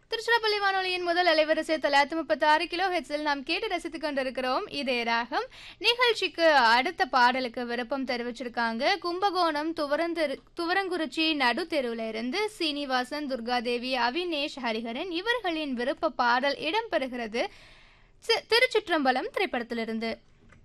திருச்சிராப்பள்ளி வானொலியின் முதல் அலைவரிசை 936 கிலோ ஹெட்ஸில் நாம் கேட்டு ரசித்துக் கொண்டிருக்கிறோம். இதே ராகம் நிகழ்ச்சிக்கு அடுத்த பாடலுக்கு விருப்பம் தெரிவிச்சிருக்காங்க. கும்பகோணம் துவரங்குறிச்சி நடு தெருவில் இருந்து சீனிவாசன், துர்காதேவி, அவினேஷ், ஹரிஹரன் இவர்களின் விருப்ப பாடல் இடம்பெறுகிறது திருச்சிற்றம்பலம் திரைப்படத்திலிருந்து.